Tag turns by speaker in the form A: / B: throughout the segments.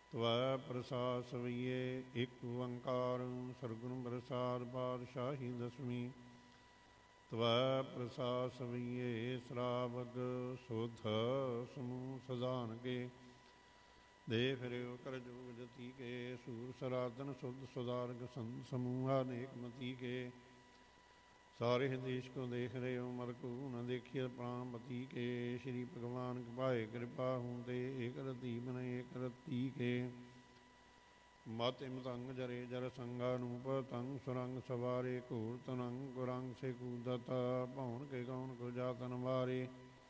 A: ਤਵੈ ਪ੍ਰਸਾਦ ਸਵਈਏ ਇਕ ਓੰਕਾਰ ਸਰਗੁਣ ਪ੍ਰਸਾਦ ਪਾਤਸ਼ਾਹੀ ਦਸਵੀਂ। ਤਵੈ ਪ੍ਰਸਾਦ ਸਵਈਏ ਸਰਾਵਗ ਸੁਧ ਸਮੂਹ ਸਦਾਨ ਕੇ। ਦੇ ਫਿਰਿਓ ਕਰ ਜੋਗ ਜਤੀ ਕੇ ਸੂਰ ਸਰਾਧਨ ਸੁਧ ਸੁਦਾਰਗ ਸੰਤ ਸਮੂਹਾ ਅਨੇਕ ਮਤੀ ਕੇ। ਸਾਰੇ ਦੇਸ਼ ਕੋ ਦੇਖ ਰਹੇ ਹੋ ਮਰਕੂ ਨ ਦੇਖਿਆ ਪ੍ਰਾਮਪਤੀ ਕੇ। ਸ਼੍ਰੀ ਭਗਵਾਨ ਭਾਏ ਕਿਰਪਾ ਹੂੰ ਤੇ ਏਕ ਰਤੀ ਬਨੇ ਏਕ ਰਤੀ ਕੇ। ਮਤ ਇਮਤੰਗ ਜਰੇ ਜਰ ਸੰਗਾ ਨੂਪ ਤੰਗ ਸੁਰੰਗ ਸਵਾਰੇ। ਘੂਰ ਤਨੰਗ ਗੁਰੰਗ ਸੇ ਕੂਦਤ ਭਉਣ ਕੇ ਕੌਣ ਕੋ ਜਾਤਨ ਵਾਰੇ।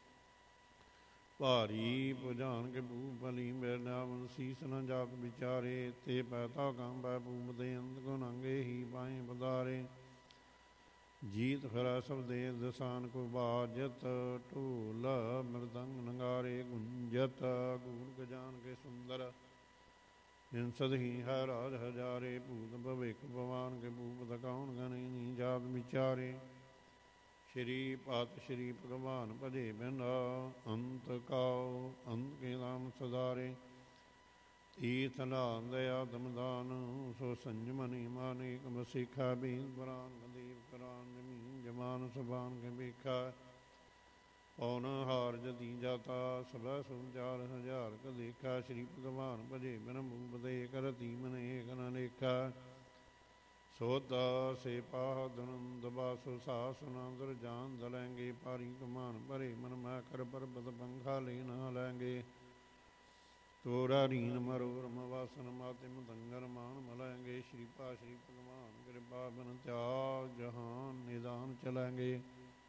A: ਭਾਰੀ ਭੁਜਾਨ ਕੇ ਭੂ ਭਲੀ ਮੇਰਨਾਵਨ ਸੀਸ ਨ ਜਾਤ ਵਿਚਾਰੇ। ਤੇ ਪੈਤਾ ਕੰਮ ਪੈ ਭੂਮ ਦੇ ਅੰਤ ਕੋ ਨੰਗੇ ਹੀ ਪਾਏ ਪਦਾਰੇ। ਜੀਤ ਫਿਰੈ ਸਭ ਦੇ ਦਸਾਨ ਕੋ ਬਾਜਤ ਢੋਲ ਮ੍ਰਿਦੰਗ ਨਗਾਰੇ ਗੁੰਜਤ। ਗੂੜ ਗਜਾਨ ਕੇ ਸੁੰਦਰ ਹਿੰਸਦ ਹੀ ਹੈ ਰਾਜ ਹਜ਼ਾਰੇ। ਭੂਤ ਭਵਿਖ ਭਵਾਨ ਕੇ ਭੂਪ ਕੌਣ ਗਣੇ ਨੀ ਜਾਤ ਵਿਚਾਰੇ। ਸ਼੍ਰੀ ਪਤ ਸ਼੍ਰੀ ਭਗਵਾਨ ਭਜੇ ਬਿਨ ਅੰਤ ਕਾਉ ਅੰਤ ਕੇ ਨਾਮ ਸਦਾਰੇ। ਤੀਰਥ ਨਾਮ ਦਇਆ ਦਮਦਾਨ ਸੋ ਸੰਜਮਨੀ ਮਾਨੇਕ ਮਸਿਖਾ। ਬੀਨ ਪੁਰਾਨ ਗਦੀਪ ਕੁਰਾਨ ਜਮੀਨ ਜਮਾਨ ਸਬਾਨ ਕੇ ਵੇਖਾ। ਪੌਨ ਹਾਰ ਜਤੀ ਜਾਤਾ ਸਭੈ ਸੁਚਾਰ ਹਜ਼ਾਰ ਕ ਦੇਖਾ। ਸ਼੍ਰੀ ਭਗਵਾਨ ਭਜੇ ਬਿਨ ਭੂਪ ਦੇ ਕਰਤੀ ਮਨ ਏਕ ਨ ਲੇਖਾ। ਸੋਦਾ ਸੇ ਪਾਹ ਦਨੰਦ ਬਾਸੋ ਸਾਸ ਨੰਦਰ ਜਾਨ ਦਲੈਂਗੇ। ਪਾਰੀ ਕਮਾਨ ਭਰੇ ਮਨ ਮੈਂ ਕਰ ਪਰਬਤ ਪੰਖਾ ਲੈ ਨਾ ਲੈਂਗੇ। ਤੋਰਾ ਰੀਨ ਮਰੋਰਮ ਵਾਸਨ ਮਾਤੇ ਮਦੰਗਰ ਮਾਨ ਮਲੈਂਗੇ। ਸ਼੍ਰੀ ਪਾ ਸ਼੍ਰੀ ਭਗਵਾਨ ਕਿਰਪਾ ਬਿਨ ਤਿਆਗ ਜਹਾਨ ਨਿਦਾਨ ਚਲੈਂਗੇ।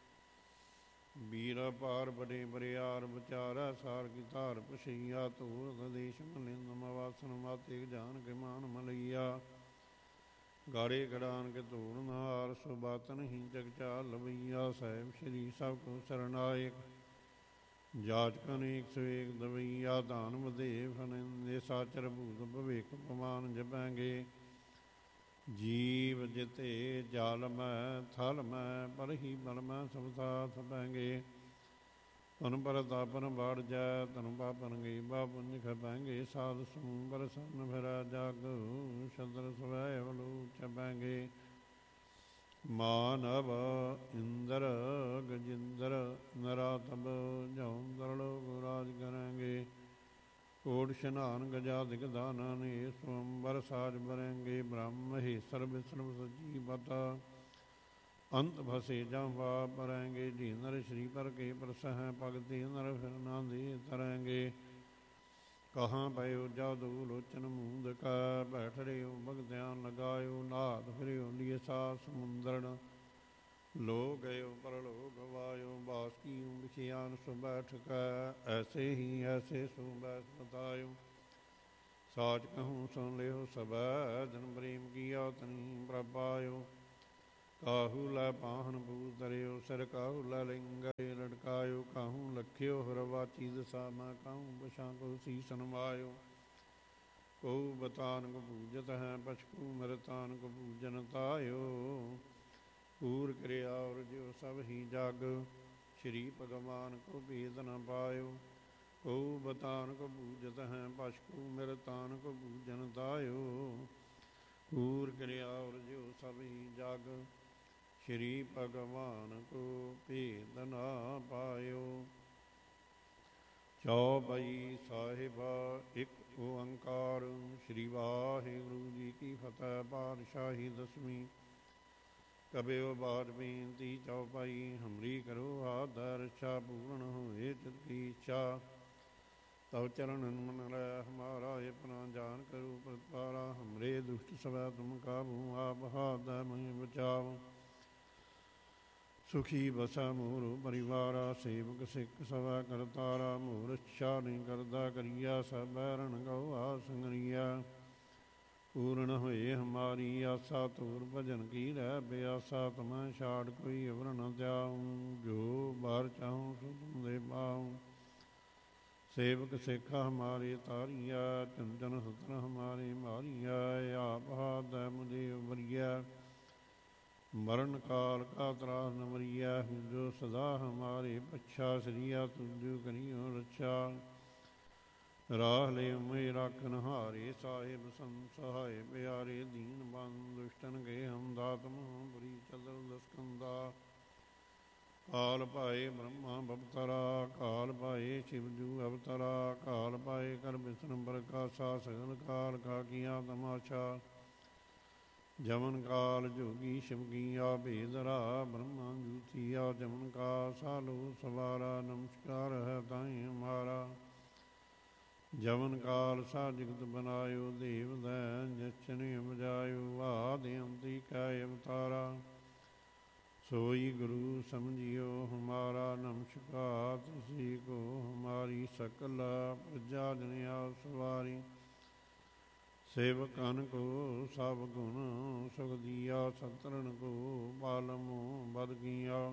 A: ਵੀਰ ਪਾਰ ਬੜੇ ਬਰਿਆਰ ਵਿਚਾਰੈ ਸਾਰ ਕੀ ਧਾਰ ਪਸ਼ਈਆ। ਧੂਰ ਦੇਸ਼ ਮਲਿੰਦ ਮਵਾਸਨ ਮਾਤੇ ਜਾਨ ਕੇ ਮਾਨ ਮਲਈਆ। ਗਾੜੇ ਗੜਾਨ ਕੇ ਧੂੜ ਨਹਾਰ ਸੋ ਬਾਤਨ ਹੀ ਜਗ ਚਾਲ ਲਵਈਆ। ਸਾਹਿਬ ਸ਼੍ਰੀ ਸਭ ਕੋ ਸਰਨਾਇਕ ਜਾਚਕ ਅਨੇਕ ਸਵੇਕ ਦਵਈਆ। ਧਾਨ ਵਧੇਵ ਫਨਿੰਦੇ ਸਾਚਰ ਭੂਤ ਭਵਿਖ ਪਵਾਨ ਜਪੈਂਗੇ। ਜੀਵ ਜਿਤੇ ਜਲ ਮੈਂ ਥਲ ਮੈਂ ਪਰ ਹੀ ਬਲ ਮੈਂ ਸਭ ਸਾਥ ਪੈਂਗੇ। ਤਨ ਪਰਤਾਪਨ ਬਾੜ ਜੈ ਤਨ ਪਾਪਨ ਗਈ ਬਾ ਪੁੰਜ ਖਪੈਂਗੇ। ਸਾਧ ਸਮੂਹ ਬਰਸਨ ਫਿਰੈ ਜਗ ਸ਼ਦਰ ਸਵੈ ਅਵਲੂ ਚਪੈਂਗੇ। ਮਾਨਵ ਇੰਦਰ ਗਜਿੰਦਰ ਨਰਾਤਬ ਜਉ ਲੋਕ ਰਾਜ ਕਰੈਂਗੇ। ਕੋਟ ਇਸ਼ਨਾਨ ਗਜਾਦਿਕ ਦਾਨਾ ਨੇ ਸਵੰਬਰ ਸਾਜ ਬਰੈਂਗੇ। ਬ੍ਰਹਮ ਮਹੇਸ਼ਰ ਵਿਸ਼ਨੂੰ ਸੱਚੀ ਪਤਾ ਅੰਤ ਭਸੇ ਜਾਂ ਵਾ ਪਰੈਂਗੇ। ਜੀ ਨਰ ਸ਼੍ਰੀ ਪਰ ਕੇ ਪ੍ਰਸਹਿ ਭਗਤੀ ਨਰ ਫਿਰ ਨਾ ਦੇ ਤਰੈਂਗੇ। ਕਹਾਂ ਪਇਓ ਜਾਦੂ ਲੋਚਨ ਮੂੰਦ ਕਾ। ਬੈਠ ਰਿਓ ਭਗਤਿਆਨ ਲਗਾਇਓ ਨਾਥ ਫਿਰਿਓ ਲੀਏ ਸਾ ਸਮੁੰਦਰਨ। ਲੋ ਗਇਓ ਪਰਲੋ ਗਵਾਇਓ ਬਾਸ ਕੀਓ ਵਿਖਿਆਨ ਸੋ ਬੈਠ ਕੈ। ਐਸੇ ਹੀ ਐਸੇ ਸੋ ਬੈਸ ਬਤਾਇਓ। ਸਾਚ ਕਹੂੰ ਸੁਨ ਲਿਓ ਸਬੈ ਜਨ ਪ੍ਰੇਮ ਕੀਆ ਤਨੀ ਪ੍ਰਭ ਪਾਇਓ। ਕਾਹੂ ਲੈ ਪਾਹਨ ਪੂਰ ਤਰਿਓ ਸਿਰ ਕਾਹੂ ਲੈ ਲਿੰਗਰੇ ਲਟਕਾਇਓ। ਕਾਹੂ ਲਖਿਓ ਹਰਵਾਚੀ ਦਸਾ ਮੈਂ ਕਾਹੂ ਬਛਾਂ ਕੋ ਸੀਸ ਨਵਾਇਓ। ਕਉ ਬਤਾਨ ਕੋ ਪੂਜਤ ਹੈ ਪਛਕੂ ਮਰਤਾਨ ਕੋ ਪੂਜਨ ਤਾਇਓ। ਪੂਰ ਕਿਰਿਆ ਔਰ ਜਿਉ ਸਭ ਹੀ ਜਗ ਸ਼੍ਰੀ ਭਗਵਾਨ ਕੋ ਭੇਦ ਨ ਪਾਇਓ। ਕਉ ਬਤਾਨ ਕੋ ਪੂਜਤ ਹੈ ਪਛਕੂ ਮਿਰਤਾਨ ਕੋ ਪੂਜਨ ਤਾਇਓ। ਪੂਰ ਕਿਰਿਆ ਔਰ ਜਿਉ ਸਭ ਹੀ ਜਗ ਸ਼੍ਰੀ ਭਗਵਾਨ ਕੋ ਭੇਦ ਨਾ ਪਾਇਓ। ਚੌਪਈ ਸਾਹਿਬਾ ਇਕ ਓੰਕਾਰ ਸ਼੍ਰੀ ਵਾਹਿਗੁਰੂ ਜੀ ਕੀ ਫਤਿਹ। ਪਾਤਸ਼ਾਹੀ ਦਸਵੀਂ। ਕਬਿਓ ਬਾਤ ਬੇਨਤੀ ਚੌਪਾਈ ਹਮਰੀ ਕਰੋ ਆਦਰ ਰਛਾ। ਪੂਰਨ ਹੋਏ ਚਿਤ ਕੀ ਇੱਛਾ ਤਵ ਚਰਨ ਮਨ ਲੈ ਹਮਾਰਾ। ਆਪਣਾ ਜਾਨ ਕਰੋ ਪ੍ਰਤਪਾਰਾ ਹਮਰੇ ਦੁਸ਼ਟ ਸਵੈ ਤੁਮ ਕਾਬੂ। ਆਪ ਹਾਥ ਮੈਂ ਬਚਾਓ। ਸੁਖੀ ਬਸੈ ਮੋਰ ਪਰਿਵਾਰਾ ਸੇਵਕ ਸਿੱਖ ਸਵੈ ਕਰਤਾਰਾ। ਮੋਰ ਇੱਛਾ ਨਹੀਂ ਕਰਦਾ ਕਰੀਆ ਸਭ ਬੈਰਨ ਗਉ ਆ ਸੰਗਰੀਆ। ਪੂਰਨ ਹੋਏ ਹਮਾਰੀ ਆਸਾ ਤੂਰ ਭਜਨ ਕੀ ਰਹਿ ਬਿਆਸਾ। ਤੁਮੈ ਛਾੜ ਕੋਈ ਅਵਰ ਨ ਤਿਆਊ ਜੋ ਬਾਰ ਚਾਹੂੰ ਸੋ ਤੁਮ ਦੇ ਪਾਊ। ਸੇਵਕ ਸਿੱਖ ਹਮਾਰੇ ਤਾਰੀਆ ਚੰਦਨ ਸਤਨ ਹਮਾਰੇ ਮਾਰੀਆ। ਆਪ ਹਾਥ ਮੁਝੇ ਉਬਰੀਆ ਮਰਨ ਕਾਲ ਕਾ ਤਰਾਸ ਨ ਮਰੀਆ। ਜੋ ਸਦਾ ਹਮਾਰੇ ਪੱਛਾ ਸ੍ਰੀਆ ਤੁਜੋ ਕਰਿਓ ਰੱਛਾ। ਰਾਹ ਲੈ ਮੈਂ ਰਾਖਨ ਹਾਰੇ, ਸਾਹਿਬ ਸੰਤ ਸਹਾਏ ਪਿਆਰੇ, ਦੀਨ ਬੰਦ ਦੁਸ਼ਟਨ ਗਏ ਹਮ ਦਾਤਮ, ਬੁਰੀ ਚਦਰ ਦਸਕੰਦਾ। ਕਾਲ ਪਾਏ ਬ੍ਰਹਮਾ ਬਵਤਰਾ, ਕਾਲ ਪਾਏ ਸ਼ਿਵਜੂ ਅਵਤਰਾ, ਕਾਲ ਪਾਏ ਕਰ ਬਿਸ਼ਨ ਪ੍ਰਕਾਸ਼ਾ, ਸਗਲ ਕਾਲ ਕਾ ਕੀਆ ਤਮਾਸ਼ਾ। ਜਮਨ ਕਾਲ ਜੋਗੀ ਸ਼ਿਵ ਕੀਆ ਭੇਦਰਾ, ਬ੍ਰਹਮਾ ਜੂਥੀਆ ਜਮਨ ਕਾ ਸਾਲੋ ਸਵਾਰਾ, ਨਮਸਕਾਰ ਹੈ ਤਾਈ ਹਮਾਰਾ। ਜਮਨ ਕਾਲ ਸਾ ਜਗਤ ਬਨਾਇਓ, ਦੇਵ ਦੈ ਜਚਨੇ ਬਜਾਇਓ, ਆਦਿ ਅੰਤੀ ਕੈ ਅਵਤਾਰਾ। ਸੋਈ ਗੁਰੂ ਸਮਝਿਓ ਹਮਾਰਾ, ਨਮਸਕਾਰ ਤੁਸੀ ਕੋ ਹਮਾਰੀ, ਸਕਲ ਪ੍ਰਜਾ ਜਨ ਆਪ ਸਵਾਰੀ। ਸੇਵਕਨ ਕੋ ਸਭ ਗੁਣ ਸੁਖ ਦੀਆ, ਸਤਰਨ ਕੋ ਪਾਲਮੋ ਬਦ ਕੀਆ।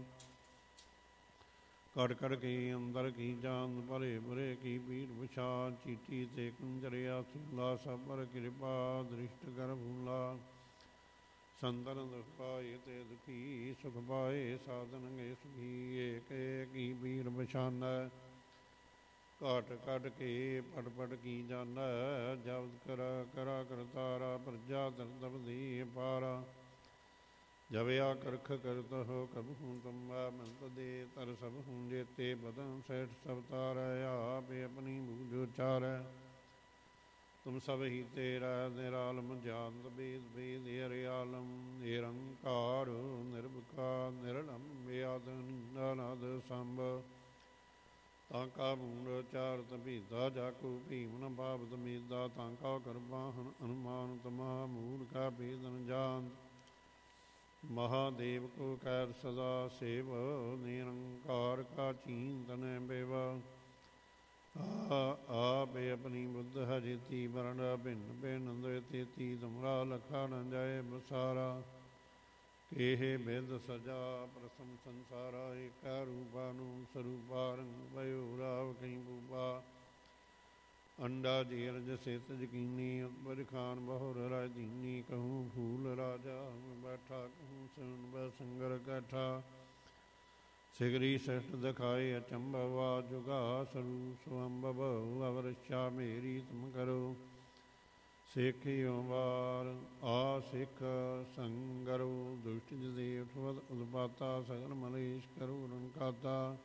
A: ਕੜ ਕੜ ਕੇ ਅੰਦਰ ਕੀ ਜਾਨ, ਭਰੇ ਭਰੇ ਕੀ ਪੀਠ ਵਿਛਾ, ਚੀਟੀ ਤੇ ਕੁੰਜਰਿਆ ਸੂਲਾ, ਸਭ ਪਰ ਕਿਰਪਾ ਦ੍ਰਿਸ਼ਟ ਕਰ ਭੂਲਾ। ਸੰਤਨ ਦੁਖ ਪਾਏ ਤੇ ਦੁਖੀ, ਸੁਖ ਪਾਏ ਸਾਧਨ ਗਏ ਸੁਖੀ। ਏਕ ਏਕ ਹੀ ਪੀਰ ਪਛਾਨੈ, ਘਟ ਘਟ ਕੇ ਪਟ ਪਟ ਕੀ ਜਾਨੈ। ਜਬਦ ਕਰਾ ਕਰਾ ਕਰਤਾਰਾ, ਪ੍ਰਜਾ ਦਰਦਬ ਦੀ ਪਾਰਾ। ਜਬਿਆ ਕਰਖ ਕਰਤ ਹੋ ਕਬਹੂ ਤੁਮੈ, ਮੰਤ ਦੇ ਤਰ ਸਭ ਹੂੰ ਜੇਤੇ। ਬਦਨ ਸੈਠ ਸਭ ਤਾਰੈ, ਆਪੇ ਆਪਣੀ ਬੂਝ ਉਚਾਰੈ। ਤੁਮ ਸਭ ਹੀ ਤੇਰਾ ਨਿਰਾਲਮ, ਜਾਨਤ ਬੇਦ ਬੇਦ ਹਰਿਆਲਮ। ਨਿਰੰਕਾਰ ਨਿਰਭਕਾਰ ਨਿਰਲਮ, ਬਿਆਦ ਨਿੰਦਾਨਾਦ ਸੰਭ। ਤਾਂ ਕਾ ਬੂੰਦ ਚਾਰਤ ਭੀਦਾ, ਜਾਕੂ ਭੀਮ ਨ ਬਾਬਤ ਮੇਦਾ। ਤਾਂ ਕਾ ਕਰਬਾਹਨ ਅਨੁਮਾਨ, ਤਮਾ ਮੂਲ ਕਾ ਭੇਦਨ ਜਾਨ। ਮਹਾਦੇਵ ਕੋ ਕੈਦ ਸਦਾ ਸੇਵ, ਨਿਰੰਕਾਰ ਕਾ ਚੀਂਤਨ ਬੇਵ। ਆਪੇ ਆਪਣੀ ਬੁੱਧ ਹਜੇਤੀ, ਬਰਣ ਭਿੰਨ ਭਿੰਨ ਦੁਇ ਤੇਤੀ। ਤੁਮਰਾ ਲਖਾ ਨ ਜਾਏ ਬਸਾਰਾ, ਕੇਹ ਬਿਦ ਸਜਾ ਪ੍ਰਥਮ ਸੰਸਾਰਾ। ਏਕਾ ਰੂਪਾ ਨੂੰ ਸਰੂਪਾ, ਰੰਗ ਭਇਓ ਰਾਵ ਕਈ ਭੂਪਾ। ਅੰਡਾ ਜੀਰਜ ਸਿਤ ਯਕੀਨੀ, ਉਤਪਜ ਖਾਨ ਬਹੁਰ ਰਾਜ ਦੀਨੀ। ਕਹੂੰ ਫੂਲ ਰਾਜਾ ਬੈਠਾ, ਕਹੂੰ ਸਨ ਬੈ ਸੰਗਰ ਕੈਠਾ। ਸਿਗਰੀ ਸ੍ਰਿਸ਼ਟ ਦਿਖਾਏ ਅਚੰਭਵਾ, ਜੁਗਾ ਸਰੂ ਸੁਅੰਭਵ। ਅਵਰਛਾ ਮੇਰੀ ਤੁਮ ਕਰੋ, ਸੇਖਿਓ ਵਾਰ ਆ ਸਿੱਖ ਸੰਗਰੋ। ਦੁਸ਼ਟ ਜਦੇ ਉਠਵਤ ਉਦਪਾਤਾ, ਸਗਲ ਮਲੇਸ਼ ਕਰੋ ਰੰਕਾਤਾ।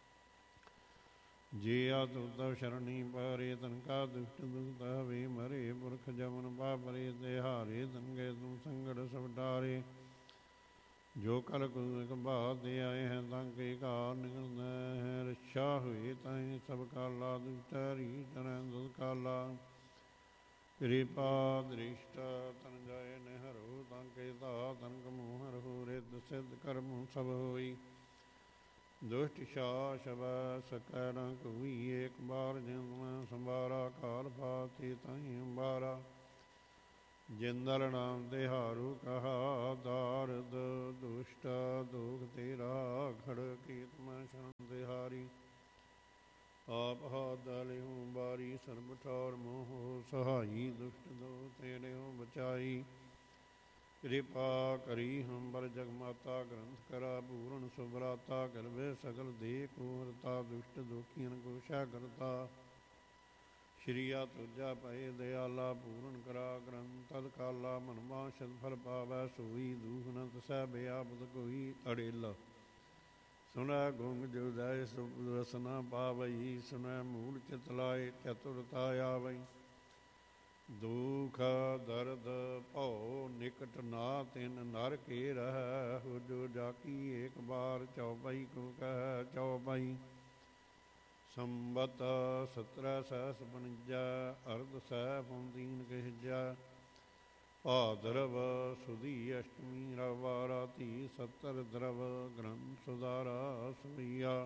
A: ਜੇ ਆ ਤੁਰਤਵ ਸ਼ਰਣੀ ਪਰੇ, ਤਨ ਕਾ ਦੁਸ਼ਟ ਦੁਖਤ ਹਵੇ ਮਰੇ। ਪੁਰਖ ਜਮਨ ਪਾਪਰੇ ਤਿਹਾਰੇ, ਤਨ ਗਏ ਤੁਮ ਸੰਗੜ ਸਭ ਟਾਰੇ। ਜੋ ਕਲ ਕੁਲ ਬਾਤ ਆਏ ਹੈ, ਤਾਂ ਕੇ ਘਾਰ ਨਿਕਲਦਾ ਹੈ। ਰੱਛਾ ਹੋਏ ਤਾਹੀਂ ਸਭ ਕਾਲਾ, ਦੁਸ਼ਟ ਹਰੀ ਚਰੈ ਦੁਸ ਕਾਲਾ। ਕਿਰਪਾ ਦ੍ਰਿਸ਼ਟ ਤਨ ਜਾਏ ਨਿਹਰੋ, ਤਾਂ ਕੇ ਧਾ ਤਨ ਕਮੂ ਹਰਹੁ। ਰਿਤ ਸਿਧ ਕਰਮੁ ਸਭ ਹੋਈ, ਦੁਸ਼ਟ ਸ਼ਾਸ ਬੈ ਸਕੈ ਨ ਕੋਈ। ਏਕ ਬਾਰ ਜਿੰਦ ਮੈਂ ਸੰਭਾਰਾ, ਕਾਲ ਫਾਤੇ ਤਾਹੀਂ ਅੰਬਾਰਾ। ਜਿੰਦਲ ਨਾਮ ਤਿਹਾਰੂ ਕਹਾ, ਦਾਰਦ ਦੁਸ਼ਟ ਦੋਖ ਤੇਰਾ। ਖੜ ਕੀਤ ਮੈਂ ਸ਼ਰਨ ਤਿਹਾਰੀ, ਆਪ ਹਾਥ ਲਿਹੁ ਬਾਰੀ। ਸਰਬ ਠੌਰ ਮੋਹ ਸਹਾਈ, ਦੁਸ਼ਟ ਦੋ ਤੇਰਿਓ ਬਚਾਈ। ਕਿਰਪਾ ਕਰੀ ਹਮ ਬਰ ਜਗ ਮਾਤਾ, ਗ੍ਰੰਥ ਕਰਾ ਪੂਰਨ ਸੁਭਰਾਤਾ। ਕਰਵੇ ਸਗਲ ਦੇ ਕੋ ਹਰਤਾ, ਦੁਸ਼ਟ ਦੋਖੀਨ ਕੋ ਸ਼ੈ ਕਰਤਾ। ਸ਼੍ਰੀਆ ਤੁਜਾ ਪਏ ਦਿਆਲਾ, ਪੂਰਨ ਕਰਾ ਗ੍ਰੰਥ ਤਦ ਕਾਲਾ। ਮਨ ਵਾਂਛਤ ਫਲ ਪਾਵੈ ਸੋਈ, ਦੂਖ ਨ ਤਸੈ ਬਿਆਪਤ ਕੋਈ। ਅੜੇਲਾ ਸੁਣੈ ਗੁੰਗ ਜੋ ਜਾਏ, ਸੁਭ ਰਸ ਨ ਪਾਵਈ। ਸੁਣੈ ਮੂਲ ਚਿਤ ਲਾਏ, ਚਤੁਰਤਾ ਆਵਈ। ਦੁਖ ਦਰਦ ਭਉ ਨਿਕਟ ਨਾ, ਤਿਨ ਨਰ ਕੇ ਰਹੈ। ਹੋ ਜੋ ਜਾਕੀ ਏਕ ਬਾਰ, ਚਉਪਈ ਕੋ ਕਹਿ ਚਉਪਈ। ਸੰਬਤ 17 ਸਹਿਸ ਬਨਿਜੈ, ਅਰਧ ਸਹਿ ਪੌਂਦੀਨ ਕਹਿਜੈ। ਭਾਦਰਵ ਸੁਦੀ ਅਸ਼ਟਮੀ ਰਵਾ, ਰਾਤੀ 70 ਦਰਵ। ਗ੍ਰੰਥ ਸੁਧਾਰਾ ਸੁਈਆ,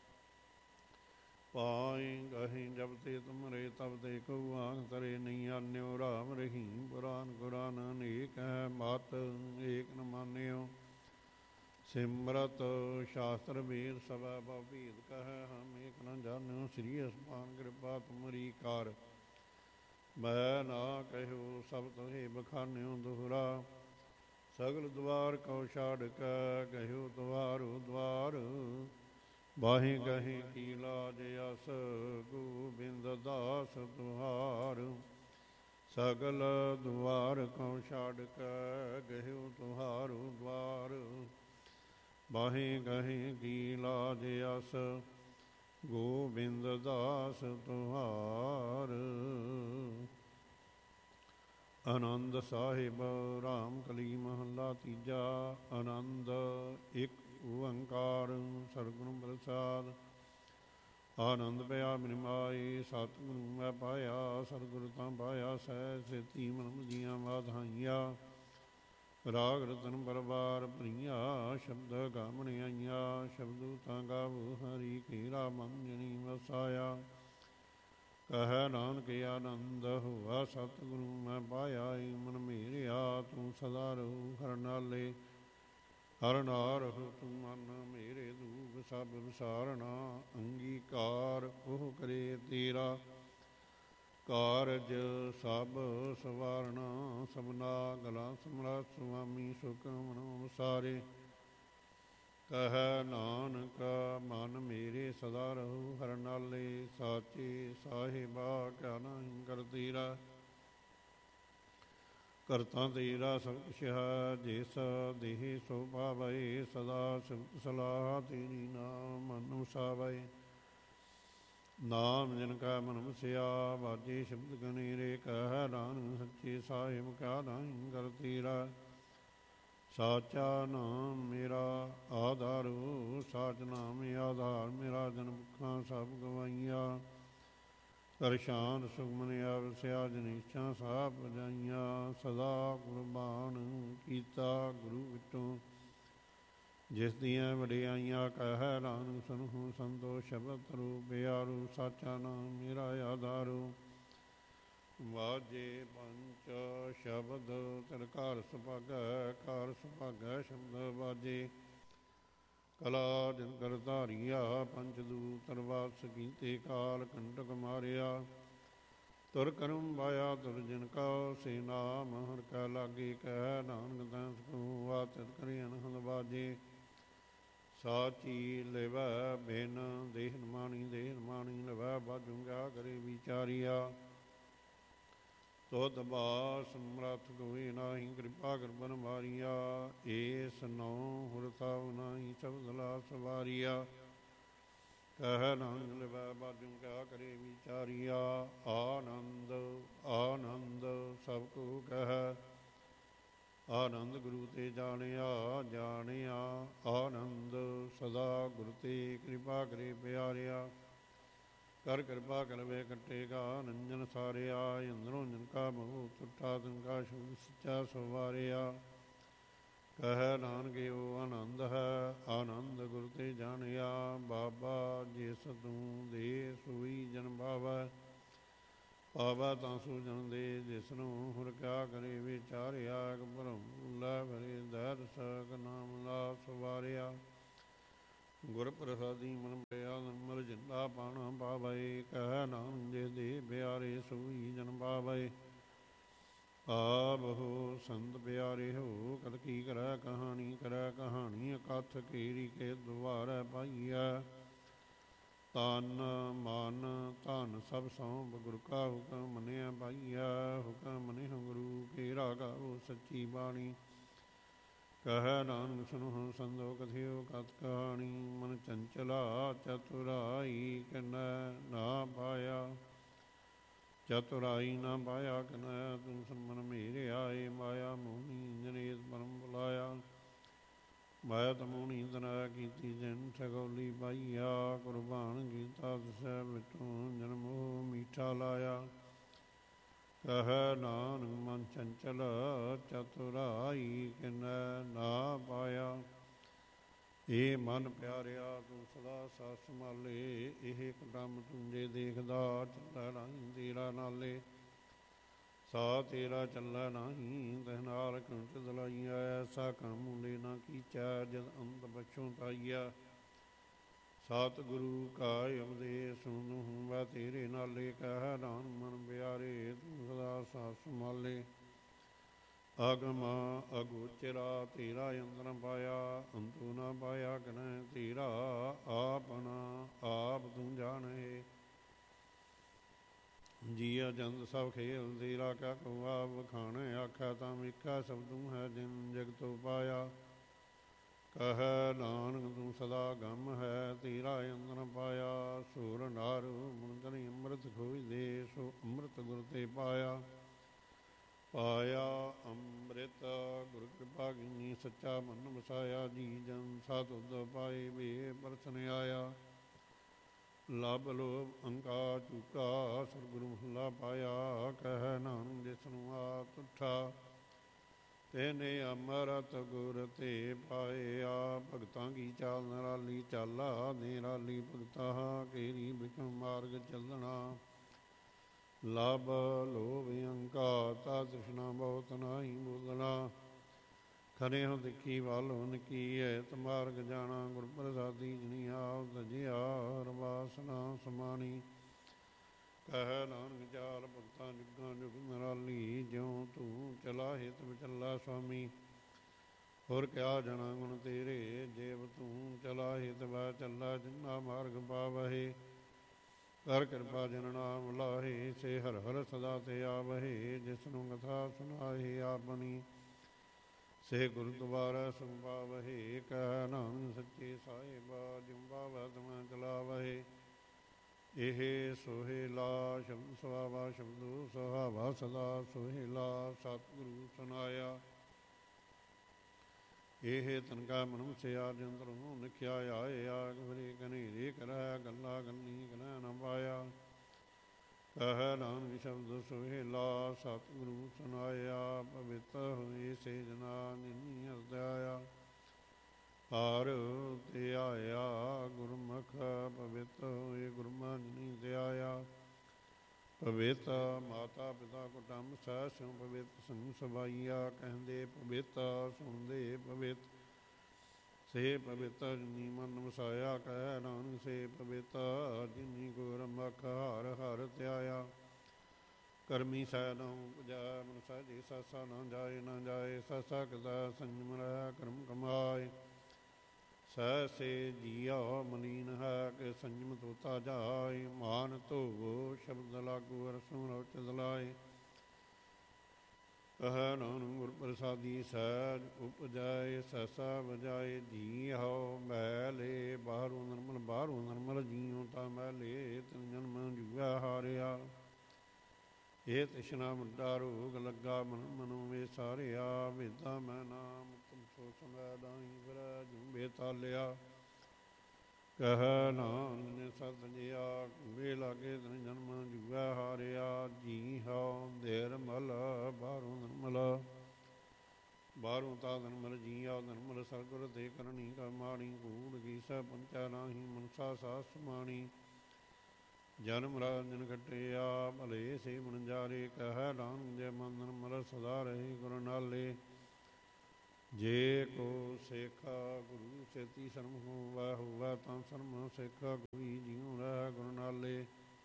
A: ਪਾਏ ਗਹੇ ਜਬ ਤੇ ਤੁਮਰੇ। ਤਬ ਤੇ ਕਉ ਆਂਖ ਤਰੇ, ਨਹੀਂ ਆਨਿਓ ਰਾਮ ਰਹੀਮ। ਪੁਰਾਨ ਕੁਰਾਨ ਅਨੇਕ ਹੈ, ਮਤ ਏਕ ਨ ਮਾਨਿਓ। ਸਿਮਰਤ ਸ਼ਾਸਤਰ ਵੇਦ ਸਭੈ, ਬਹੁ ਭੇਦ ਕਹੈ ਹਮ ਏਕ ਨ ਜਾਨਿਓ। ਸ੍ਰੀ ਅਸਮਾਨ ਕਿਰਪਾ ਤੁਮਰੀ ਕਾਰ, ਮੈਂ ਨਾ ਕਹਿਓ ਸਭ ਤੁਹੇ ਬਖਾਨਿਓ। ਦੋਹਰਾ ਸਗਲ ਦੁਆਰ ਕਉ ਛਾੜ ਕੈ, ਕਹਿਓ ਤੁਹਾਰੋ ਦੁਆਰ। ਬਾਹੀ ਗਹੀ ਕੀ ਲਾਜ ਅਸ ਗੋਬਿੰਦ ਦਾਸ ਤੁਹਾਰ ਸਗਲ ਦੁਆਰ ਕਉ ਛਾੜ ਕੇ ਗਹਿਉ ਤੁਹਾਰੂ ਦਵਾਰ ਬਾਹੀ ਗਹੀ ਕੀ ਲਾਜ ਅਸ ਗੋਬਿੰਦ ਦਾਸ ਤੁਹਾਰ ਆਨੰਦ ਸਾਹਿਬ ਰਾਮ ਕਲੀ ਮਹੱਲਾ ਤੀਜਾ ਆਨੰਦ ਇੱਕ ਓੰਕਾਰ ਸਤਿਗੁਰੂ ਪ੍ਰਸਾਦ ਆਨੰਦ ਪਿਆ ਬਿਨ ਮਾਈ ਸਤਿਗੁਰੂ ਮੈਂ ਪਾਇਆ ਸਤਿਗੁਰੂ ਤਾਂ ਪਾਇਆ ਸਹਿ ਸੇਤੀ ਮਨ ਜੀਆਂ ਵਾਧਾਈਆਂ ਰਾਗ ਰਤਨ ਪਰਵਾਰ ਭਰੀਆ ਸ਼ਬਦ ਗਾਵਣ ਆਈਆਂ ਸ਼ਬਦੂ ਤਾਂ ਗਾਵੋ ਹਰੀ ਕੀਰਾ ਮਨ ਜਨੀ ਵਸਾਇਆ ਕਹਿ ਨਾਨਕ ਆਨੰਦ ਹੋਆ ਸਤਿਗੁਰੂ ਮੈਂ ਪਾਇਆ ਮਨ ਮੇਰਿਆ ਤੂੰ ਸਦਾ ਰਹੂ ਹਰ ਨਾਲੇ ਹਰ ਨਾਰ ਤੂੰ ਮਨ ਮੇਰੇ ਦੂਬ ਸਭ ਵਿਸਾਰਣਾ ਅੰਗੀਕਾਰ ਉਹ ਕਰੇ ਤੇਰਾ ਕਾਰਜ ਸਭ ਸਵਾਰਣਾ ਸਭਨਾ ਗਲਾ ਸਮਰਾ ਸੁਆਮੀ ਸੁਖ ਮਨੋ ਸਾਰੇ ਕਹਿ ਨਾਨਕ ਮਨ ਮੇਰੇ ਸਦਾ ਰਹੂ ਹਰ ਨਾਲੇ ਸਾਚੇ ਸਾਹਿਬਾ ਕਿਆ ਨਾਹੀ ਕਰ ਤੇਰਾ ਕਰਤਾ ਤੇਰਾ ਸਭ ਕੁਛ ਹੈ ਜਿਸ ਦੇਹ ਸੋ ਪਾਵੈ ਸਦਾ ਸਿਫਤ ਸਲਾਹ ਤੇਰੀ ਨਾਮ ਮਨ ਵਸਾਵੈ ਨਾਮ ਜਿਨ ਕਾ ਮਨ ਵਸਿਆ ਵਾਜੇ ਸ਼ਬਦ ਗਨੇਰੇ ਕਹਿ ਨਾਨਕ ਸੱਚੇ ਸਾਹਿਬ ਕਿਆ ਨਾਹੀ ਕਰ ਤੇਰਾ ਸਾਚਾ ਨਾਮ ਮੇਰਾ ਆਧਾਰੋ ਸਾਚ ਨਾਮ ਆਧਾਰ ਮੇਰਾ ਜਨ ਭੁੱਖਾਂ ਸਭ ਗਵਾਈਆਂ ਪਰੇਸ਼ਾਨ ਸੁਖਮਨ ਆਵਸਿਆ ਜਨੀਸ਼ਾਂ ਸਾਹ ਪਜਾਈਆਂ ਸਦਾ ਕੁਰਬਾਨ ਕੀਤਾ ਗੁਰੂ ਵਿਟੋਂ ਜਿਸ ਦੀਆਂ ਵਡਿਆਈਆਂ ਕਹਿ ਨਾਨਕ ਸੁਨਹੁ ਸੰਤੋਖ ਸ਼ਬਦ ਰੂਪ ਪਿਆਰੂ ਸਾਚਾ ਨਾਮ ਮੇਰਾ ਆਧਾਰੋ ਵਾਜੇ ਪੰਚ ਸ਼ਬਦ ਤਿਨ ਘਰ ਸੁਭਾਗੈ ਘਰ ਸੁਭਾਗੈ ਸ਼ਬਦ ਵਾਜੇ ਕਲਾ ਜਿਨ ਕਰ ਧਾਰੀਆ ਪੰਚ ਦੂਤ ਤਰਵਾਸ ਕੀਤੇ ਕਾਲ ਕੰਟਕ ਮਾਰਿਆ ਤੁਰ ਕਰਮ ਵਾਇਆ ਤੁਰ ਜਿਨ ਕਾ ਸੇ ਨਾਮ ਹਰ ਕਾ ਲਾਗੇ ਕਹਿ ਨਾਨਕ ਤੈ ਸੁਖੂ ਆ ਤਿਤ ਕਰਿ ਅਨਹਦ ਬਾਜੇ ਸਾਚੀ ਲਿਵੈ ਬਿਨ ਦੇਹ ਮਾਣੀ ਲਿਵੈ ਬਾਜੂਗਾ ਕਰੇ ਵਿਚਾਰੀਆ ਤੋਤ ਬਾਸ ਸਮਰਥ ਕੋਈ ਨਾਹੀ ਕਿਰਪਾ ਕਰਬਨ ਮਾਰੀਆ ਏਸ ਨੌ ਹੁਰਤਾਵ ਨਾਹੀ ਸ਼ਬਦ ਲਾ ਸਵਾਰੀਆ ਕਹਿ ਨਾਨਕ ਲਿਵੈ ਬਾਜੂ ਕਿਆ ਕਰੇ ਵਿਚਾਰੀਆ ਆਨੰਦ ਆਨੰਦ ਸਭ ਕੋ ਕਹਿ ਆਨੰਦ ਗੁਰੂ ਤੇ ਜਾਣਿਆ ਆਨੰਦ ਸਦਾ ਗੁਰੂ ਤੇ ਕਿਰਪਾ ਕਰੇ ਪਿਆਰਿਆ ਕਰ ਕਿਰਪਾ ਕਰਵੇ ਕੱਟੇਗਾ ਨੰਜਨ ਸਾਰਿਆ ਅੰਦਰੋਂ ਜਨ ਕਾ ਮੋਹ ਟੁੱਟਾ ਤਨ ਕਾ ਸ਼ੁਭ ਸੱਚਾ ਸਵਾਰਿਆ ਕਹਿ ਨਾਨਕ ਓ ਆਨੰਦ ਹੈ ਆਨੰਦ ਗੁਰ ਤੇ ਜਾਣਿਆ ਬਾਬਾ ਜਿਸ ਤੂੰ ਦੇ ਸੋਈ ਜਨ ਭਾਵੈ ਪਾਵੈ ਤਾਂ ਸੋ ਜਨ ਦੇ ਜਿਸ ਨੂੰ ਹੁਰ ਕਿਆ ਕਰੇ ਵਿਚਾਰਿਆ ਭਰਮ ਲੈ ਭਰੇ ਦਹਿ ਸਕ ਨਾਮ ਲਾ ਸਵਾਰਿਆ ਗੁਰ ਪ੍ਰਸਾਦੀ ਮਨ ਪਿਆ ਨਿਰਮਲ ਜਿੰਦਾ ਪਾਣਾ ਪਾਵੈ ਕਹਿ ਨਾਮ ਜੇ ਦੇ ਪਿਆਰੇ ਸੋਈ ਜਨ ਪਾਵੈ ਆਬਹੁ ਸੰਤ ਪਿਆਰੇ ਹੋ ਕਦ ਕੀ ਕਰੈ ਕਹਾਣੀ ਅਕਥ ਕੀਰੀ ਕੇ ਦੁਆਰੈ ਪਾਈਐ ਤਨ ਮਨ ਧਨ ਸਭ ਸੌਂਪ ਗੁਰ ਕਾ ਹੁਕਮ ਮੰਨਿਆ ਪਾਈਐ ਹੁਕਮ ਮਨਿਹੁ ਗੁਰੂ ਕੇ ਰਾਗਾਵੋ ਸੱਚੀ ਬਾਣੀ ਕਹਿ ਨਾਨਕ ਸੁਨਹੁ ਸੰਦੋ ਕਥਿਓ ਕਥ ਕਹਾਣੀ ਮਨ ਚੰਚਲਾ ਚਤੁਰਾਈ ਕਨੈ ਨਾ ਪਾਇਆ ਚਤੁਰਾਈ ਨਾ ਪਾਇਆ ਕਨੈ ਤੂੰ ਸਮਨ ਮੇਰੇ ਆਏ ਮਾਇਆ ਮੋਹਨੀ ਜਨੇਤ ਪਰਮ ਬੁਲਾਇਆ ਮਾਇਆ ਤਮੋਹਣੀ ਤਨਾ ਕੀਤੀ ਜਨ ਠਗੌਲੀ ਪਾਈਆ ਕੁਰਬਾਨ ਕੀਤਾ ਦਸੈ ਵਿਟੋਂ ਜਨਮੋ ਮੀਠਾ ਲਾਇਆ ਕਹਿ ਨਾਨਕ ਮਨ ਚੰਚਲ ਚਤੁਰਾਈ ਕਿਨੈ ਨਾ ਪਾਇਆ ਇਹ ਮਨ ਪਿਆਰਿਆ ਤੂੰ ਸਦਾ ਸਾਥ ਸੰਭਾਲੇ ਇਹ ਕਦਮ ਤੁੰਜੇ ਦੇਖਦਾ ਚੱਲੈ ਨਾਹੀਂ ਤੇਰਾ ਨਾਲੇ ਸਾ ਤੇਰਾ ਚੱਲੈ ਨਾਹੀਂ ਤਹ ਨਾਲ ਕੰਟ ਦਲਾਈਆ ਐਸਾ ਕੰਮ ਮੁੰਡੇ ਨਾ ਕੀਚੈ ਜਦ ਅੰਤ ਬਛੋਂ ਪਾਈਆ ਸਤਿਗੁਰੂ ਕਾ ਉਪਦੇਸ ਸੁਣੁ ਮੈਂ ਤੇਰੇ ਨਾਲੇ ਕਹਿ ਨਾਨਕ ਮਨ ਪਿਆਰੇ ਤੂੰ ਸਦਾ ਸਾਥ ਸੰਭਾਲੇ ਆਗਮਾ ਅਗੋਚਰਾ ਤੇਰਾ ਅੰਦਰ ਪਾਇਆ, ਅੰਤੂ ਨਾ ਪਾਇਆ ਕਨੈ ਤੇਰਾ, ਆਪਣਾ ਆਪ ਤੂੰ ਜਾਣੇ। ਜੀਆ ਜੰਦ ਸਭ ਖੇਲ ਤੇਰਾ, ਕਿਆ ਕਹੂੰ ਆਪ ਵਖਾਣੈ, ਆਖਿਆ ਤਾਂ ਵੇਖਿਆ ਸਭ ਤੂੰ ਹੈ ਜਿਨ ਜਗਤੁ ਪਾਇਆ। ਕਹਿ ਨਾਨਕ ਤੂੰ ਸਦਾ ਗਮ ਹੈ, ਤੇਰਾ ਅੰਦਰ ਪਾਇਆ। ਸੂਰ ਨਾਰ ਮੁੰਦਰੀ ਅੰਮ੍ਰਿਤ ਖੋਜਦੇ, ਸੋ ਅੰਮ੍ਰਿਤ ਗੁਰ ਤੇ ਪਾਇਆ। ਪਾਇਆ ਅੰਮ੍ਰਿਤ ਗੁਰ ਕਿਰਪਾ ਕੀਨੀ, ਸੱਚਾ ਮਨ ਵਸਾਇਆ। ਜੀ ਜਨ ਸਤ ਉਦ ਪਾਏ, ਵੇ ਪਰਸਨ ਆਇਆ। ਲਬ ਲੋਭ ਅਹੰਕਾਰ ਝੂਠਾ, ਸਤਿਗੁਰੂ ਮਹੱਲਾ ਪਾਇਆ। ਕਹਿ ਨਾਨਕ ਜਿਸਨੂੰ ਆ ਤੁਠਾ, ਤੈਨੇ ਅੰਮ੍ਰਿਤ ਗੁਰ ਤੇ ਪਾਇਆ। ਭਗਤਾਂ ਕੀ ਚਾਲ ਨਿਰਾਲੀ ਚਾਲਾ, ਨਿਰਾਲੀ ਭਗਤਾਂ ਕੇਰੀ ਬਿਕਮ ਮਾਰਗ ਚੱਲਣਾ। ਲਬ ਲੋਭ ਅਹੰਕਾਰ ਤਾ ਤ੍ਰਿਸ਼ਨਾ ਬਹੁਤ ਨਾਹੀ ਬੋਲਣਾ। ਖਰੇ ਹੋ ਦੇਖੀ ਵੱਲ ਹੁਨ ਕੀ ਹੈ, ਮਾਰਗ ਜਾਣਾ। ਗੁਰ ਪ੍ਰਸਾਦੀ ਜਿਨੀ ਆਪ ਤਜਿਆ, ਰਵਾਸਨਾ ਸਮਾਣੀ। ਕਹਿ ਨਾਨਕ ਚਾਲ ਭਗਤਾਂ ਜੁਗਾਂ ਜੁਗ ਨਿਰਾਲੀ, ਜਿਉ ਤੂੰ ਚਲਾ ਹਿਤ ਵਿਚਲਾ ਸੁਆਮੀ। ਹੋਰ ਕਿਆ ਜਣਾ ਗੁਣ ਤੇਰੇ, ਜੇਬ ਤੂੰ ਚਲਾ ਹਿਤ ਵੈ ਚੱਲਾ। ਜਿਨਾ ਮਾਰਗ ਪਾਵਹਿ, ਕਰ ਕਿਰਪਾ ਜਿਨ ਨਾਮ ਲਾਹੇ। ਸੇ ਹਰ ਹਰ ਸਦਾ ਤੇ ਆਵਹਿ, ਜਿਸਨੂੰ ਕਥਾ ਸੁਨਾਹੇ ਆਪਣੀ। ਸੇ ਗੁਰੂ ਦੁਆਰਾ ਸੁਨ ਪਾਵਹਿ। ਕਹਿ ਨਾਨਕ ਸੱਚੇ ਸਾਹਿਬਾ, ਜਿਉ ਪਾਵੈ ਤਮੈ ਚਲਾਵਹਿ। ਇਹ ਸੋਹਿਲਾ ਸ਼ਬਦ ਸੁਹਾਵਾ, ਸ਼ਬਦੋ ਸੁਹਾਵਾ ਸਦਾ ਸੋਹਿਲਾ। ਸਤਿਗੁਰੂ ਸੁਨਾਇਆ ਇਹ ਤਨਕਾ ਮਨੁ ਸਿਆ, ਜੰਤਰੋਂ ਲਿਖਿਆ ਆਏ। ਆਗ ਫਰੇ ਕਨੇਰੇ ਕਰੈ, ਗੱਲਾ ਗੱਲੀ ਕਲੈ ਨ ਪਾਇਆ। ਕਹਿ ਨਾਨਕ ਸ਼ਬਦ ਸੋਹਿਲਾ, ਸਤਿਗੁਰੂ ਸੁਨਾਇਆ। ਪਵਿੱਤ ਹੋਏ ਸੇ ਜਨਾ, ਨਿਨੀ ਹਰਦਿਆਇਆ। ਹਰ ਤੇ ਆਇਆ ਗੁਰਮੁਖ, ਪਵਿੱਤ ਹੋਏ ਗੁਰਮੁਖ ਜਿਨੀ ਧਿਆਇਆ। ਪਵਿੱਤ ਮਾਤਾ ਪਿਤਾ ਕੁਟੰਬ ਸਹਿ, ਸਿਉ ਪਵਿੱਤ ਸਮੂਹ ਸਭਾਈਆ। ਕਹਿੰਦੇ ਪਵਿੱਤ ਸੁਣਦੇ ਪਵਿੱਤ, ਸੇ ਪਵਿੱਤ ਜਿਨੀ ਮਨ ਵਸਾਇਆ। ਕਹਿ ਨਾਨਕ ਸੇ ਪਵਿੱਤ ਜਿਨੀ ਗੁਰਮੁਖ ਹਰ ਹਰ ਧਿਆਇਆ। ਕਰਮੀ ਸਹਿ ਨ ਉਪਜੈ, ਮਨ ਸਹਿਜੇ ਸਾਸਾ ਨਾ ਜਾਏ। ਨਾ ਜਾਏ ਸਾਸਾ ਕਿਸੈ, ਸੰਜਮ ਰਹਿ ਕਰਮ ਕਮਾਏ। ਸਹਿ ਸੇ ਜੀਆ ਮਲੀਨ ਹੈ, ਕਿ ਸੰਜਮ ਤੋਤਾ ਜਾਏ। ਮਾਨ ਧੋਵੋ ਸ਼ਬਦ ਲਾਗੂ, ਰਸਮ ਰੋਚਿਤ ਲਾਏ। ਕਹਿ ਨਾਨਕ ਗੁਰ ਪ੍ਰਸਾਦੀ, ਸਹਿਜ ਉਪਜੈ ਸਹਿਸਾ ਵਜਾਏ। ਜੀ ਹਉ ਮੈਲੇ ਬਾਹਰੋਂ ਨਰਮਲ, ਬਾਹਰੋਂ ਨਰਮਲ ਜੀਉ ਤਾਂ ਮੈਲੇ। ਤਿਨ ਜਨਮ ਜੂਆ ਹਾਰਿਆ, ਇਹ ਤ੍ਰਿਸ਼ਨਾ ਵੱਡਾ ਰੋਗ ਲੱਗਾ। ਮਨ ਮਨੋ ਵੇ ਸਾਰਿਆ, ਵੇਦਾਂ ਮੈਂ ਨਾਮ ਤੁਮ ਸੋ ਸਮੈ ਦਾਈ ਫਿਰੈ, ਜਿਉ ਬੇਤਾਲਿਆ। ਕਹਿ ਨਾਨਕ ਨੇ ਸਤ ਜਿਆ, ਵੇ ਲਾਗੇ ਤਿਨ ਜਨਮ ਜੂਆ ਹਾਰਿਆ। ਜੀ ਹਉ ਨਿਰਮਲ ਬਾਹਰੋਂ ਨਰਮਲ, ਬਾਹਰੋਂ ਤਾਂ ਨਰਮਲ ਜੀਆ। ਨਰਮਲ ਸਤਿਗੁਰ ਤੇ ਕਰਨੀ ਕਮਾਣੀ, ਕੂੜ ਕੀ ਸਹਿ ਪੰਚਾ ਨਾਹੀ ਮਨਸਾ ਸਾਸ ਸਮਾਣੀ। ਜਨਮ ਰਾਜਨ ਘਟਿਆ, ਭਲੇ ਸੇ ਮਨ ਜਾਰੇ। ਕਹਿ ਨਾਨਕ ਜੈ ਮਨ ਨਿਰਮਲ, ਸਦਾ ਰਹੇ ਗੁਰ ਨਾਲੇ। ਜੇ ਕੋ ਸਿੱਖ ਗੁਰੂ ਸੇਤੀ ਸਰਮ ਹੋਵੈ, ਹੋਵੈ ਤਾਂ ਸਰਮ ਸਿੱਖ ਕੋਈ। ਜਿਉ ਰਹਿ ਗੁਰ ਨਾਲੇ,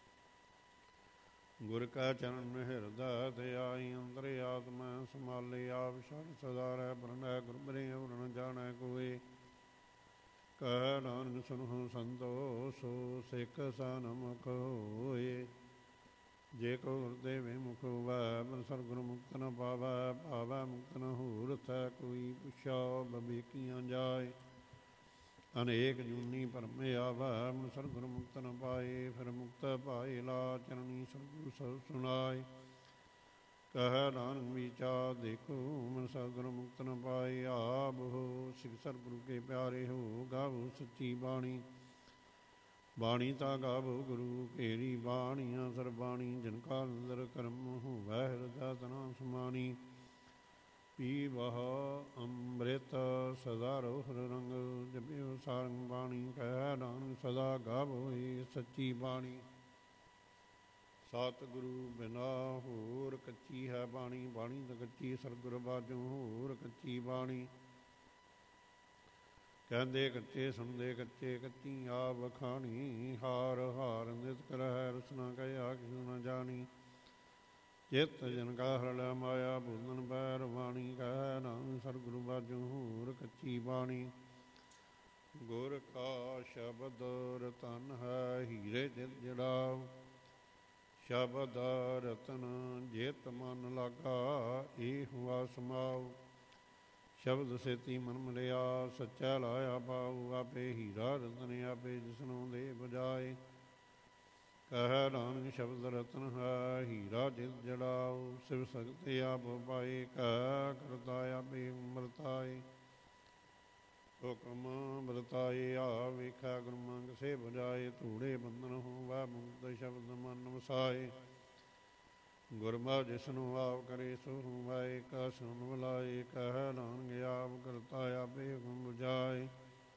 A: ਗੁਰ ਕਾ ਚਰਨ ਹਿਰਦੈ ਧਿਆਈ। ਅੰਤਰ ਆਤਮੈ ਸੰਭਾਲੇ, ਆਪ ਛੱਡ ਸਦਾ ਰਹਿ ਪਰਨੈ। ਗੁਰ ਬਿਨੁ ਔਰ ਨ ਜਾਣੈ ਕੋਇ। ਕਹਿ ਨਾਨਕ ਸੁਨਹੁ ਸੰਤੋ, ਸੋ ਸਿੱਖ ਸਨਮੁਖ ਹੋਏ। ਜੇ ਕੋ ਹਿਰਦੇ ਵਿਮੁਖ ਹੋਵੈ, ਮਨ ਸਤਿਗੁਰ ਮੁਕਤ ਨ ਪਾਵੈ। ਭਾਵੈ ਮੁਕਤ ਨ ਹੂਰਥੈ ਕੋਈ, ਪੁੱਛਾ ਬਵੇਕੀਆਂ ਜਾਏ। ਅਨੇਕ ਜੂਨੀ ਭਰਮੇ ਆਵੈ, ਮਨ ਸਤਿਗੁਰ ਮੁਕਤ ਨ ਪਾਏ। ਫਿਰ ਮੁਕਤ ਪਾਏ ਲਾ, ਚਰਣੀ ਸਤਿਗੁਰ ਸਭ ਸੁਨਾਏ। ਕਹਿ ਨਾਨਕ ਵਿਚਾਰ ਦੇਖੋ, ਮਨ ਸਤਿਗੁਰ ਮੁਕਤ ਨ ਪਾਏ। ਆਪ ਹੋ ਸਿੱਖ ਸਤਿਗੁਰੂ ਕੇ ਪਿਆਰੇ ਹੋ, ਗਾਵੋ ਸੱਚੀ ਬਾਣੀ। ਬਾਣੀ ਤਾਂ ਗਾਵੋ ਗੁਰੂ ਘੇਰੀ, ਬਾਣੀਆਂ ਸਰਬਾਣੀ। ਜਿਨ ਕਾ ਨਿਰੰਦਰ ਕਰਮ ਹੋਵੈ, ਹਿਰਦੈ ਤਨਾ ਸਮਾਨੀ। ਪੀਵਹ ਅੰਮ੍ਰਿਤ ਸਦਾ ਰਹੋ ਹਰ ਰੰਗ, ਜਪਿਓ ਸਾਰੰਗ ਬਾਣੀ। ਕਹਿ ਨਾਨਕ ਸਦਾ ਗਾਵੋ ਏ ਸੱਚੀ ਬਾਣੀ। ਸਤਿਗੁਰੂ ਬਿਨਾ ਹੋਰ ਕੱਚੀ ਹੈ ਬਾਣੀ, ਬਾਣੀ ਤਾਂ ਕੱਚੀ ਸਤਿਗੁਰ ਬਾਝੋਂ ਹੋਰ ਕੱਚੀ ਬਾਣੀ। ਕਹਿੰਦੇ ਕੱਚੇ ਸੁਣਦੇ ਕੱਚੇ, ਕੱਚੀ ਆਪ ਵਖਾਣੀ। ਹਾਰ ਹਾਰ ਨਿਤ ਕਰਹਿ, ਰਸਨਾ ਕਹਿਆ ਕਿਛੁ ਨ ਜਾਣੀ। ਚਿਤ ਜਨ ਕਾ ਹਰ ਲੈ ਮਾਇਆ ਬੂੰਦਨ ਬੈਰ ਬਾਣੀ ਕਹਿ ਨਾਮ ਸਤਿਗੁਰੂ ਬਾਝੋਂ ਹੂਰ ਕੱਚੀ ਬਾਣੀ। ਗੁਰ ਕਾ ਸ਼ਬਦ ਰਤਨ ਹੈ ਹੀਰੇ ਜਿਤ ਜੜਾਉ, ਸ਼ਬਦ ਰਤਨ ਜਿਤ ਮਨ ਲਾਗਾ ਏਹੁਆ ਸਮਾਉ। ਸ਼ਬਦ ਸੇਤੀ ਮਨ ਮਿਲਿਆ ਸੱਚਾ ਲਾਇਆ ਪਾਉ, ਆਪੇ ਹੀਰਾ ਰਤਨ ਆਪੇ ਜਿਸਨੂੰ ਦੇ ਬਜਾਏ। ਕਹਿ ਨਾਨਕ ਸ਼ਬਦ ਰਤਨ ਹੈ ਹੀਰਾ ਜਿਤ ਜੜਾਉ, ਸਿਵ ਸਗਤੇ ਆਪ ਪਾਏ ਕਹਿ ਕਰਤਾ ਆਪੇ ਵਰਤਾਏ। ਹੁਕਮ ਬਰਤਾਏ ਆ ਵੇਖਾ ਗੁਰ ਮੰਗ ਸੇ ਬਜਾਏ, ਧੂੜੇ ਬੰਧਨ ਹੋਵੈ ਮੁਕਤ ਸ਼ਬਦ ਮਨ ਵਸਾਏ। ਗੁਰਮੁਖ ਜਿਸਨੂੰ ਆਪ ਕਰੇ ਸੋ ਹੋਵੈ, ਕਾ ਸੁਨ ਬੁਲਾਏ ਕਹਿ ਨਾਨਕ ਆਪ ਕਰਤਾ ਆਪੇ ਹੁਕਮ ਬੁਝਾਏ।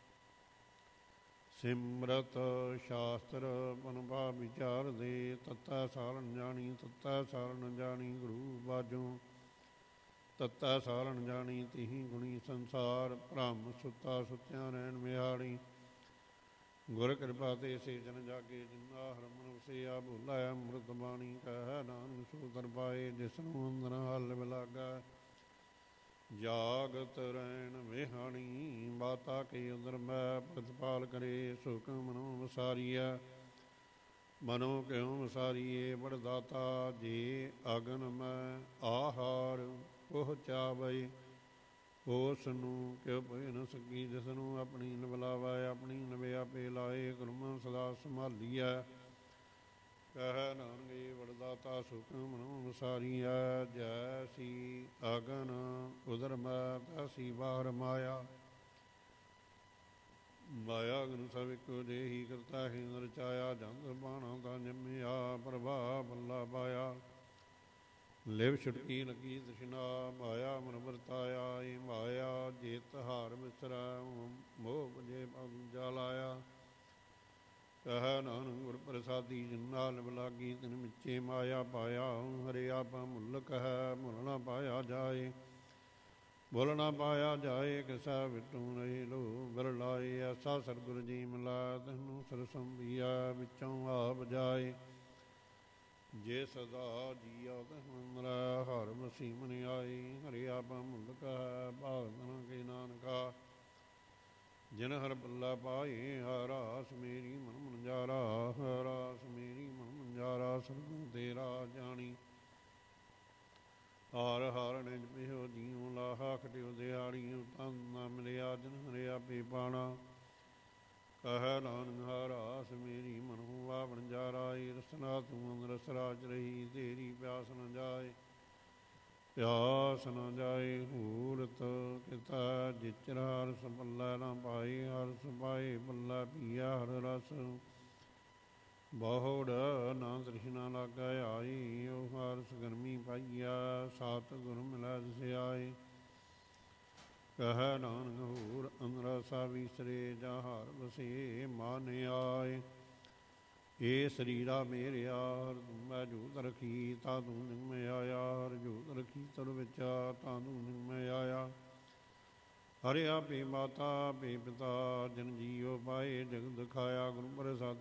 A: ਸਿਮਰਤ ਸ਼ਾਸਤਰ ਪਨ ਭਾ ਵਿਚਾਰ ਦੇ, ਤਤੈ ਸਾਰਨ ਜਾਣੀ ਤਤੈ ਸਾਰਨ ਜਾਣੀ ਗੁਰੂ ਬਾਝੋਂ। ਤਤੈ ਸਾਰਨ ਜਾਣੀ ਤਿਹੀ ਗੁਣੀ ਸੰਸਾਰ, ਭ੍ਰਮ ਸੁੱਤਾ ਸੁੱਤਿਆਂ ਰਹਿਣ ਵਿਹਾੜੀ। ਗੁਰ ਕਿਰਪਾ ਤੇ ਸੇ ਜਨ ਜਾਗੇ, ਜਿਨਾ ਹਰਮਨ ਵਸਿਆ ਭੁਲਾਇਆ ਅੰਮ੍ਰਿਤ ਬਾਣੀ। ਕਹਿ ਨਾਨਕ ਸੋ ਦਰ ਪਾਏ ਜਿਸਨੂੰ ਅੰਦਰ ਹਲ ਬਿਲਾਗਾ, ਜਾਗਤ ਰਹਿਣ ਵਿਹਾਣੀ। ਬਾਤਾ ਕੇ ਉਦਰ ਮੈਂ ਪ੍ਰਤਪਾਲ ਕਰੇ, ਸੁਖ ਮਨੋ ਵਸਾਰੀਆ ਮਨੋ ਕਿਉ ਵਸਾਰੀਏ। ਬੜ ਦਾਤਾ ਜੇ ਅਗਨ ਮੈਂ ਆਹਾਰ ਪਹੁੰਚਾਵੇ, ਉਸ ਨੂੰ ਕਿਉ ਭੁਇ ਨ ਸਕੀ। ਜਿਸਨੂੰ ਆਪਣੀ ਨਵਲਾਵਾ ਆਪਣੀ ਨਵੇ ਆਪੇ ਲਾਏ, ਗੁਰਮੁਖ ਸਦਾ ਸੰਭਾਲੀਐ। ਕਹਿ ਨਾਨਕ ਬੜ ਦਾਤਾ ਸੁਖ ਮਨੋ ਵਸਾਰੀਐ, ਜੈਸੀ ਅਗਨ ਉਦਰ ਮੈਂ ਤੈਸੀ ਬਾਹਰ ਮਾਇਆ। ਮਾਇਆ ਅਗਨ ਸਭ ਇੱਕੋ ਜਿਹੀ, ਕਰਤਾ ਹੀ ਰਚਾਇਆ। ਜੰਗ ਬਾਣਾ ਤਾਂ ਜੰਮਿਆ ਪ੍ਰਭਾ ਬੱਲਾ ਪਾਇਆ। ਲਿਵ ਛੁਟਕੀ ਲੱਗੀ ਤ੍ਰਿਸ਼ਨਾ, ਮਾਇਆ ਮਨ ਵਰਤਾਇਆ। ਏ ਮਾਇਆ ਜਿਤ ਹਾਰ ਵਿਸਰੈ, ਮੋਹ ਭਜੇ ਪੂਜਾ ਲਾਇਆ। ਕਹਿ ਨਾਨਕ ਗੁਰ ਪ੍ਰਸਾਦੀ ਜਿਨ ਨਾਲ ਲਾਗੀ, ਤਿਨ ਮਿੱਚੇ ਮਾਇਆ ਪਾਇਆ। ਹਰਿ ਆਪਾ ਮੁੱਲਕ ਹੈ ਮੁੱਲ ਨਾ ਪਾਇਆ ਜਾਏ, ਮੁੱਲ ਨਾ ਪਾਇਆ ਜਾਏ। ਕਿਸੈ ਵਿਟੂ ਨਹੀਂ ਲੋ ਬਰ ਲਾਏ, ਐਸਾ ਸਤਿਗੁਰ ਜੀ ਮਿਲਾ ਤੈਨੂੰ ਸਰਸੰਭੀਆ ਵਿੱਚੋਂ ਆਪ ਜਾਏ। ਜੇ ਸਦਾ ਜੀਆ ਤਮਰਾ ਹਰ ਮਸੀ ਮਨ ਆਈ, ਹਰਿ ਆਪਾ ਮੁੱਲਕ ਹੈ ਭਾਗਤ ਨ ਕੇ ਨਾਨਕਾ। ਜਿਨ ਹਰ ਪੱਲਾ ਪਾਏ ਹਰਾਸ ਮੇਰੀ ਮਨ ਮੁੰਜਾਰਾ, ਹਰਾਸ ਮੇਰੀ ਮਨ ਮੁੰਜਾਰਾ। ਸਰਗੁਣ ਤੇਰਾ ਜਾਣੀ ਹਾਰ ਹਾਰ ਨਿਜ ਪਿਓ ਜੀਉ, ਲਾਹਾ ਖਟਿਓ ਦਿਹਾੜੀ। ਤਨ ਨਾ ਮਿਲਿਆ ਜਿਨ ਹਰਿ ਆਪੇ ਪਾਣਾ, ਕਹਿ ਨਾਨਕ ਹਰਾਸ ਮੇਰੀ ਮਨ ਹੋਵਾ ਵਣਜਾਰਾ। ਏ ਰਸਨਾ ਤੂੰ ਰਸ ਰਾਜ ਰਹੀ, ਤੇਰੀ ਪਿਆਸ ਨ ਜਾਏ ਪਿਆਸ ਨ ਜਾਏ। ਹੂਰਤ ਕਿਤਾ ਜਿਚਰ ਹਰਸ ਪੱਲਾ ਨਾ ਪਾਏ, ਹਰਸ ਪਾਏ ਪੱਲਾ ਪੀਆ ਹਰ ਰਸ। ਬਹੁੜ ਨਾ ਤ੍ਰਿਸ਼ਨਾ ਲਾਗਾ ਆਈ, ਉਹ ਹਰਸ ਗਰਮੀ ਪਾਈਆ। ਸਤ ਗੁਰ ਮਿਲੈ ਜਿਸ ਆਏ, ਕਹਿ ਨਾਨਕ ਹੋਰ ਅੰਦਰਸਾ ਵਿਸਰੇ। ਜਾਂ ਹਰ ਵਸੇ ਮਨ ਆਏ, ਏ ਸਰੀਰਾ ਮੇਰਿਆ ਹਰ ਤੂੰ ਮੈਂ ਜੋਤ ਰਖੀ। ਤਾਂ ਤੂੰ ਨਿਗ ਮੈਂ ਆਇਆ ਹਰ ਜੋਤ ਰਖੀ ਤਰ ਵਿਚਾ, ਤਾਂ ਤੂੰ ਨਿਗ ਮੈਂ ਆਇਆ। ਹਰਿ ਆਪੇ ਮਾਤਾ ਆਪੇ ਪਿਤਾ, ਜਿਨ ਜੀਉ ਪਾਏ ਜਗ ਦਿਖਾਇਆ। ਗੁਰੂ ਪ੍ਰਸਾਦਿ